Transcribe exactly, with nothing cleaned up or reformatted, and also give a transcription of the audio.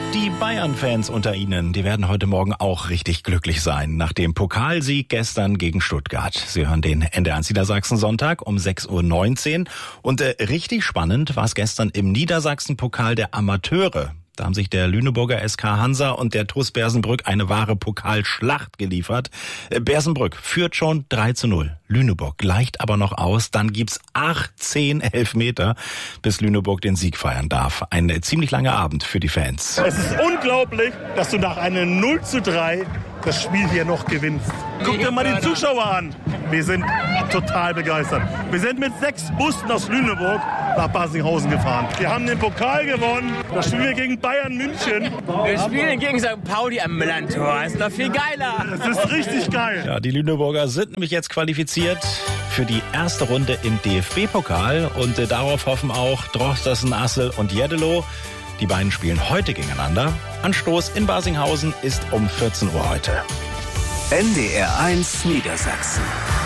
Die Bayern-Fans unter Ihnen, die werden heute Morgen auch richtig glücklich sein. Nach dem Pokalsieg gestern gegen Stuttgart. Sie hören den N D R eins Niedersachsen-Sonntag um sechs Uhr neunzehn. Und äh, richtig spannend war es gestern im Niedersachsen-Pokal der Amateure. Da haben sich der Lüneburger S K Hansa und der TuS Bersenbrück eine wahre Pokalschlacht geliefert. Bersenbrück führt schon drei zu null. Lüneburg gleicht aber noch aus. Dann gibt's achtzehn Elfmeter, bis Lüneburg den Sieg feiern darf. Ein ziemlich langer Abend für die Fans. Es ist unglaublich, dass du nach einem null zu drei das Spiel hier noch gewinnst. Guck dir mal die Zuschauer an. Wir sind total begeistert. Wir sind mit sechs Bussen aus Lüneburg nach Barsinghausen gefahren. Wir haben den Pokal gewonnen. Da spielen wir gegen Bayern München. Wir spielen gegen Sankt Pauli am Millantor. Ist doch viel geiler. Das ist richtig geil. Ja, die Lüneburger sind nämlich jetzt qualifiziert für die erste Runde im D F B-Pokal. Und äh, darauf hoffen auch Drostersen, Assel und Jeddelo. Die beiden spielen heute gegeneinander. Anstoß in Barsinghausen ist um vierzehn Uhr heute. N D R eins Niedersachsen.